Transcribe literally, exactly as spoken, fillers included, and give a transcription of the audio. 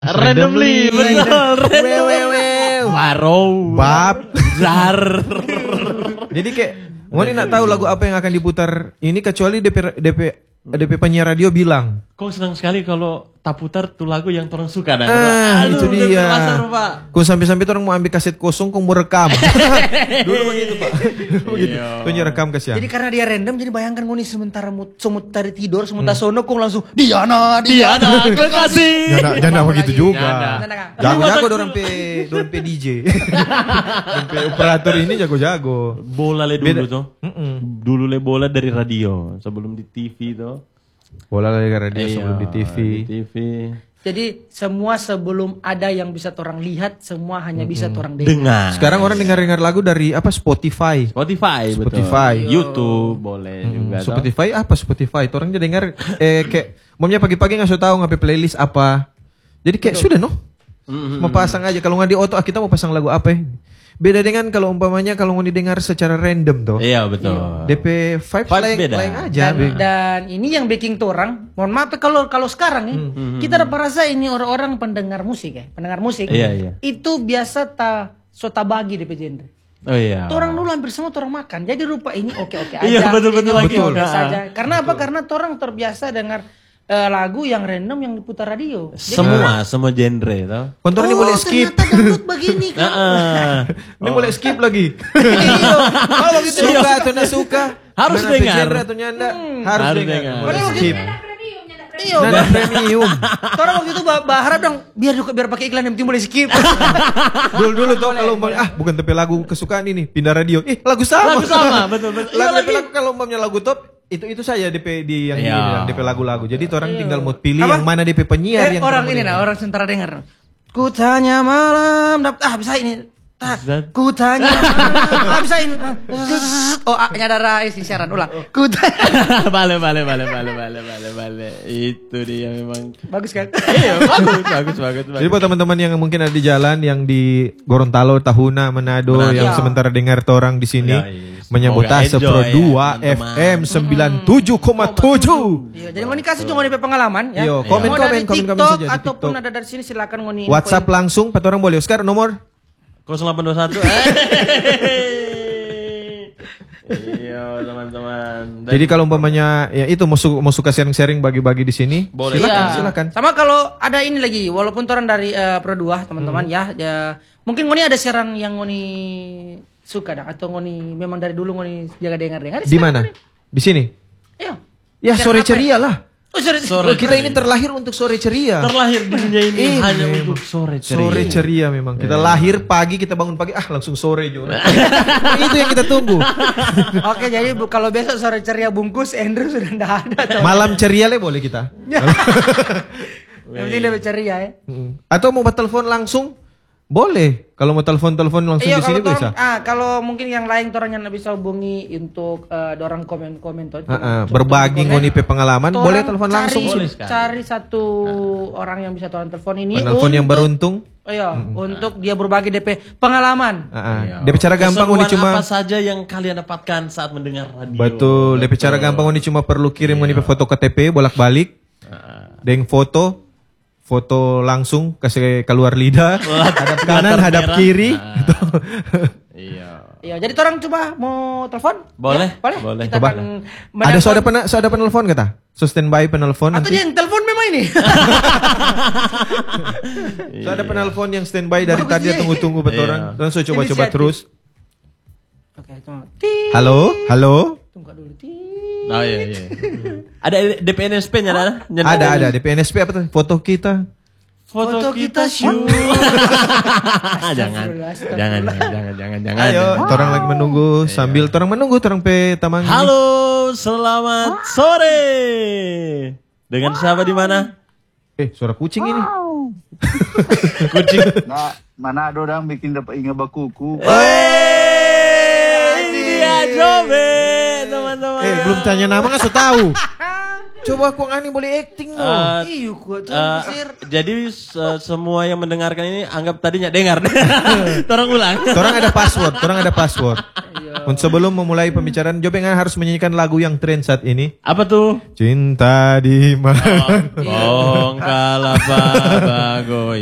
Randomly, betul. Wewewe. Waro. Bab. Jar. Jadi kayak, Ngoni nak tahu lagu apa yang akan diputar ini kecuali D P D P D P penyiar radio bilang. Kok senang sekali kalau tak putar tuh lagu yang orang suka dah. Ah, Aduh, itu dia. Pasar, Pak. Kau sampai-sampai orang mau ambil kaset kosong, kau mau rekam. Dulu begitu Pak. Begitu. Iya. Kau nyerekam kasihan. Jadi karena dia random, jadi bayangkan Ngoni sementara mut, semut tadi tidur, sementara sono kau langsung Diana, Diana, Diana, kekasih. Jangan jangan begitu juga. Janda. Jago-jago orang P orang P D J. Orang P operator ini jago-jago. Bola le dulu Beda. tuh. Mm-mm. Dulu le bola dari radio sebelum di T V tuh. Bola dari radio Iya, sebelum di T V. Di T V. Jadi semua sebelum ada yang bisa orang lihat, semua hanya bisa orang dengar. Dengar. Sekarang orang dengar-dengar lagu dari apa Spotify. Spotify, Spotify. betul. YouTube boleh juga. toh. Spotify apa Spotify? Itu orang jadi dengar eh kayak momnya pagi-pagi nggak tahu ngapain playlist apa. Jadi kayak sudah no. Mhm. Mau pasang aja kalau nggak di auto ah, kita mau pasang lagu apa ya? Beda dengan kalau umpamanya kalau mau didengar secara random tuh. Iya betul. D P vibes Vibes lain, beda. lain aja. Dan, Be. dan ini yang baking tuh orang, mohon maaf ya kalau kalau sekarang ya, kita dapat rasa ini orang-orang pendengar musik ya, pendengar musik. Iya, iya. Itu biasa ta sota bagi D P genre. Oh iya. Orang dulu hampir semua orang makan. Jadi rupa ini oke-oke aja. Iya, betul-betul ini lagi. oke-oke Betul. saja. Karena apa? Karena orang terbiasa dengar eh, lagu yang random yang diputar radio. Jadi Semua, semua genre tau. Kontor ini oh, boleh skip. ternyata dangdut begini kan. Heeh. Ini boleh skip lagi. Kalau begitu suka atau tidak suka, Harus dengan dengar. genre atau nyanda, harus, Harus dengar. dengar. Boleh Padahal skip. Iya, Nada premium. orang waktu itu bah- berharap dong biar juga biar pakai iklan yang penting boleh skip. Dulu dulu tuh kalau umpamanya ah bukan tapi lagu kesukaan ini pindah radio. Ih lagu sama. Lagu sama, betul betul. Iya Lagu, lagi. lagu kalau umpamanya lagu top itu itu saja D P di yang Iya. ini bilang D P lagu-lagu. Jadi itu orang tinggal mau pilih Apa? yang mana D P penyiar Eh, yang orang mau ini dengar. nah orang sementara dengar. Ku tanya malam dap ah bisa ini. Ah, ku tanya malam, ah bisa ini. Ah, oh ah, nyadara isi siaran ulang. Ku tanya. Bale bale bale bale bale bale bale. Itu dia memang. Bagus kan? Iya bagus bagus bagus bagus. Jadi buat teman-teman yang mungkin ada di jalan yang di Gorontalo, Tahuna, Manado, Manado. yang Ya. sementara dengar orang di sini Ya, iya. menyambut Semoga Ase enjoy Pro ya, dua F teman-teman. M sembilan puluh tujuh koma tujuh. Iya, jadi ngoni kasih cuma D P pengalaman ya. Yo, komen, Mau komen, dari komen, komen TikTok saja di ataupun TikTok. ada dari sini silakan ngoni. WhatsApp langsung, empat orang boleh. Oscar nomor nol delapan dua satu. Iya teman-teman. Dan Jadi kalau umpamanya ya itu mau, su mau suka sharing-sharing bagi-bagi di sini, Boleh. silakan, Iya. silakan. Sama kalau ada ini lagi, walaupun orang dari eh, Pro dua teman-teman Hmm. ya, ya, mungkin ngoni ada siaran yang ngoni suka dah atau ngoni memang dari dulu ngoni jaga dengar-dengar. Di mana? Di sini. Iya. Ya Siaran sore apa ceria lah. Oh, sorry. Sore Oh, kita ini terlahir untuk sore ceria. terlahir di dunia ini Eh, hanya memang. untuk sore ceria. Sore ceria memang. Kita lahir pagi, kita bangun pagi, ah langsung sore juga. Itu yang kita tunggu. Oke, jadi bu- kalau besok sore ceria bungkus Andrew sudah tidak ada. teman. Malam ceria le boleh kita. Yang penting dia ceria ya. Mm. Atau mau telepon langsung? Boleh. Kalau mau telepon-telepon langsung Iya, di sini kalau bisa. torang- ah kalau mungkin yang lain orang yang bisa hubungi untuk eh, dorang komen-komen tuh. Heeh, berbagi ngoni pe pengalaman, Torang boleh telepon cari- langsung. Boleh sekali. Cari satu orang yang bisa torang telepon ini. Penelpon yang untuk- beruntung. Oh iya, untuk dia berbagi D P pengalaman. Heeh. Dia bicara gampang ngoni Keseruan cuma apa saja yang kalian dapatkan saat mendengar radio. betul. Dia bicara gampang ngoni cuma perlu kirim ngoni pe foto K T P bolak-balik. Deng foto foto langsung kasih keluar lidah, hadap kanan, Latar hadap merah. kiri. Iya. Iya, jadi orang coba mau telepon? Boleh, Ya, boleh. boleh. Kita Coba. akan Ada menelpon. suara pena, suara penelpon kata? So standby penelpon Atau nanti. dia yang telepon memang ini. So ada penelpon yang standby dari Bagus tadi ya. tunggu-tunggu betul Iya. orang. Dan so coba-coba Inisiatif. terus. Oke, tunggu. Tit. Halo, halo. Tunggu dulu. Tit. Oh iya iya. Ada D P N S P-nya ada? Ada ada di P N S P apa tuh? Foto kita. Foto, Foto kita shoot. jangan, Astagfirullah, jangan, jangan, jangan, jangan, jangan. Ayo, orang lagi menunggu sambil orang menunggu orang pe tamang. Halo, selamat sore. Dengan siapa di mana? Eh, suara kucing ini. Kucing. Nah, mana ada orang bikin dapat ingat bakuku. Eh, ini dia Jobe, teman-teman. Eh, belum tanya nama nggak so tahu. Coba aku ani boleh acting no. Eh, Iya, gua tuh eh, Mesir. jadi se- semua yang mendengarkan ini anggap tadinya dengar. Tolong ulang. Orang ada password, orang ada password. Untuk sebelum memulai pembicaraan, Job yang harus menyanyikan lagu yang tren saat ini. Apa tuh? Cinta di mana? Bongkal apa bagoy.